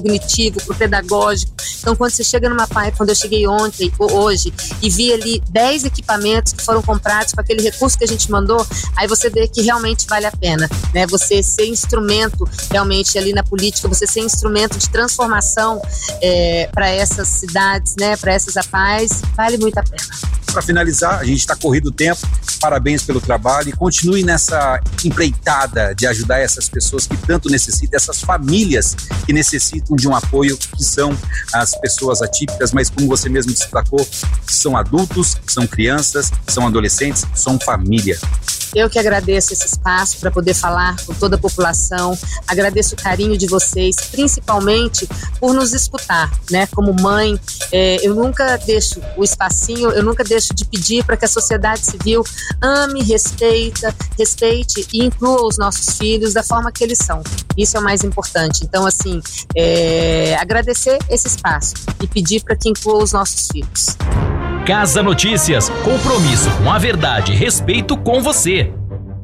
cognitivo, para o pedagógico. Então, quando você chega numa PAI, quando eu cheguei hoje, e vi ali 10 equipamentos que foram comprados com aquele recurso que a gente mandou, aí você vê que realmente vale a pena, né? Você ser instrumento realmente ali na política, você ser instrumento de transformação para essas cidades, né? Para essas APAES, vale muito a pena. Para finalizar, a gente está corrido o tempo, parabéns pelo trabalho e continue nessa empreitada de ajudar essas pessoas que tanto necessitam, essas famílias que necessitam de um apoio, que são as pessoas atípicas, mas como você mesmo destacou, são adultos, são crianças, são adolescentes, são família. Eu que agradeço esse espaço para poder falar com toda a população, agradeço o carinho de vocês, principalmente por nos escutar, né? Como mãe, eu nunca deixo o espacinho, eu nunca deixo de pedir para que a sociedade civil ame, respeite e inclua os nossos filhos da forma que eles são. Isso é o mais importante. Então, assim, agradecer esse espaço e pedir para que inclua os nossos filhos. Casa Notícias, compromisso com a verdade e respeito com você.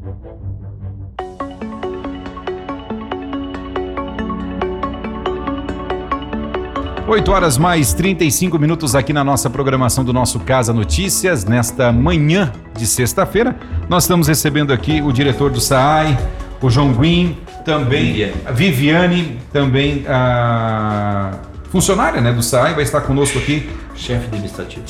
Oito horas mais 35 minutos aqui na nossa programação do nosso Casa Notícias. Nesta manhã de sexta-feira, nós estamos recebendo aqui o diretor do SAAI, o João Guim, também a Viviane, também a funcionária, né, do SAAI, vai estar conosco aqui. Chefe administrativo.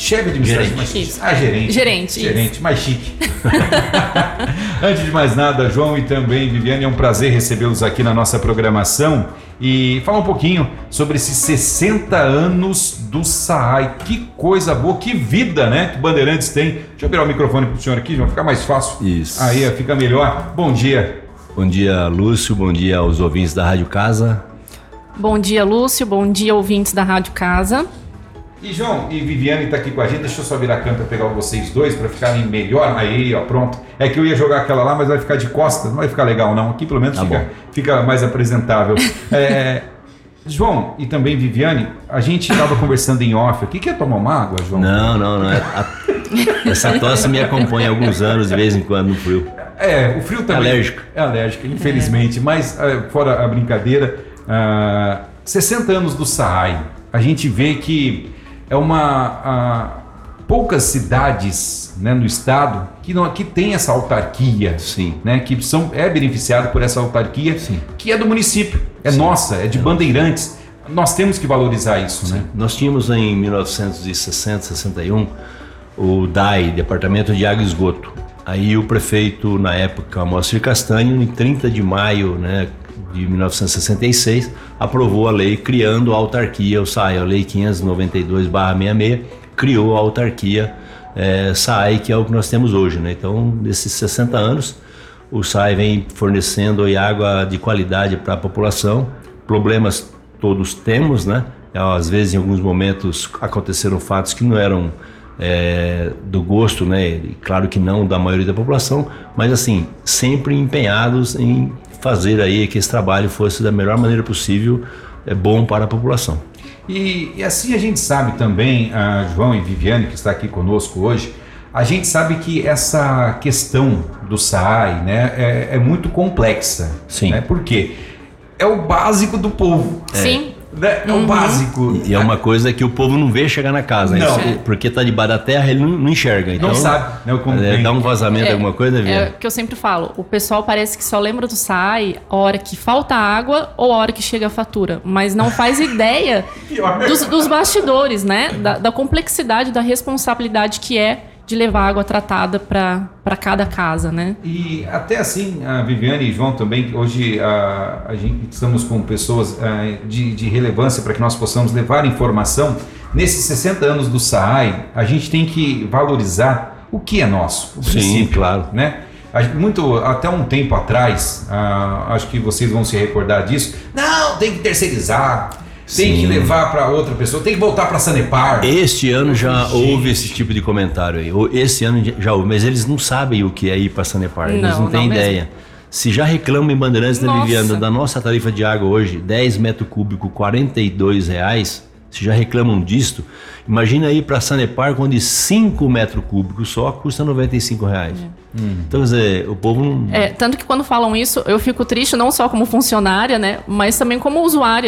Gerente, mais chique. Antes de mais nada, João e também Viviane, é um prazer recebê-los aqui na nossa programação e falar um pouquinho sobre esses 60 anos do SAAI. Que coisa boa, que vida, né, que Bandeirantes tem. Deixa eu virar o microfone pro senhor aqui, vai ficar mais fácil. Isso. Aí fica melhor. Bom dia. Bom dia, Lúcio, bom dia aos ouvintes da Rádio Casa. Bom dia, Lúcio, bom dia, ouvintes da Rádio Casa. E João e Viviane tá aqui com a gente, deixa eu só virar a câmera para pegar vocês dois para ficarem melhor. Aí, ó, pronto. É que eu ia jogar aquela lá, mas vai ficar de costas, não vai ficar legal não. Aqui pelo menos fica mais apresentável. João e também Viviane, a gente estava conversando em off aqui. Quer tomar uma água, João? Não. Essa tosse me acompanha há alguns anos, de vez em quando, no frio. O frio também. É alérgico, infelizmente. Mas, fora a brincadeira, 60 anos do SAAI, a gente vê que poucas cidades, né, no estado que tem essa autarquia. Sim. Né, que é beneficiado por essa autarquia. Sim. Que é do município, nossa, é de Bandeirantes. Nós temos que valorizar isso. Sim. Né? Nós tínhamos em 1960, 61 o DAE, Departamento de Água e Esgoto. Aí o prefeito, na época, Moacir Castanho, em 30 de maio, né, de 1966, aprovou a lei criando a autarquia, o SAAI, a Lei 592/66, criou a autarquia SAAI, que é o que nós temos hoje, né? Então, nesses 60 anos, o SAAI vem fornecendo água de qualidade para a população. Problemas todos temos, né? Às vezes, em alguns momentos, aconteceram fatos que não eram do gosto, né? E claro que não da maioria da população, mas assim, sempre empenhados em fazer aí que esse trabalho fosse da melhor maneira possível, bom para a população. E assim a gente sabe também, João e Viviane, que está aqui conosco hoje, a gente sabe que essa questão do SAAI, né, é muito complexa. Sim. Né? Por quê? É o básico do povo. Sim. É o básico. E é uma coisa que o povo não vê chegar na casa, né? Porque está debaixo da terra, ele não enxerga. Então, não sabe. Né, dá um vazamento, alguma coisa, viu? É o que eu sempre falo, o pessoal parece que só lembra do SAAI a hora que falta água ou a hora que chega a fatura, mas não faz ideia dos bastidores, né? Da complexidade, da responsabilidade que é de levar água tratada para cada casa, né? E até assim, a Viviane e João também, hoje a gente estamos com pessoas de relevância para que nós possamos levar informação. Nesses 60 anos do SAAI, a gente tem que valorizar o que é nosso. Sim, claro. Né? Até um tempo atrás, acho que vocês vão se recordar disso, não, tem que terceirizar. Tem que levar para outra pessoa, tem que voltar para a Sanepar. Este ano já houve esse tipo de comentário aí. Esse ano já houve, mas eles não sabem o que é ir para a Sanepar. Eles não têm ideia. Mesmo. Se já reclamam em Bandeirantes, né, Viviane, da nossa tarifa de água hoje, 10 metros cúbicos, R$42, se já reclamam disto, imagina ir para a Sanepar, onde 5 metros cúbicos só custa R$95. Então, quer dizer, o povo não... Tanto que quando falam isso, eu fico triste não só como funcionária, né, mas também como usuária.